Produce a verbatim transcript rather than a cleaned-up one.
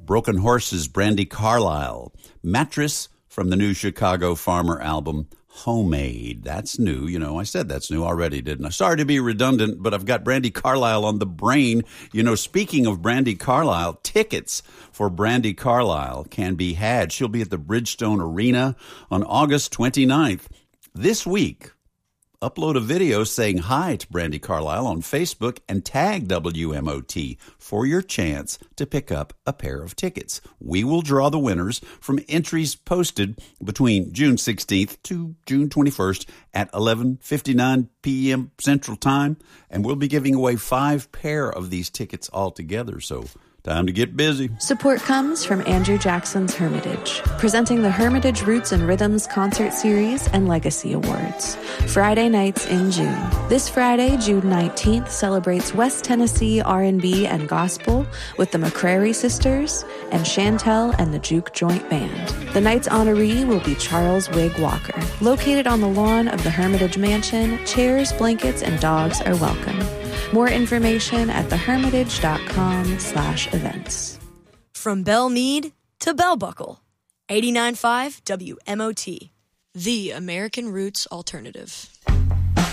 Broken Horses, Brandi Carlile. Mattress from the new Chicago Farmer album, Homemade. That's new. You know, I said that's new already, didn't I? Sorry to be redundant, but I've got Brandi Carlile on the brain. You know, speaking of Brandi Carlile, tickets for Brandi Carlile can be had. She'll be at the Bridgestone Arena on August twenty-ninth. This week, upload a video saying hi to Brandi Carlile on Facebook and tag W M O T for your chance to pick up a pair of tickets. We will draw the winners from entries posted between June sixteenth to June twenty-first at eleven fifty-nine p.m. Central Time, and we'll be giving away five pair of these tickets altogether, so time to get busy. Support comes from Andrew Jackson's Hermitage, presenting the Hermitage Roots and Rhythms Concert Series and Legacy Awards. Friday nights in June. This Friday, June nineteenth, celebrates West Tennessee R and B and gospel with the McCrary Sisters and Chantel and the Juke Joint Band. The night's honoree will be Charles Wig Walker. Located on the lawn of the Hermitage Mansion, chairs, blankets, and dogs are welcome. More information at thehermitage.com slash events. From Belle Meade to Bell Buckle, eighty-nine point five W M O T, the American Roots Alternative.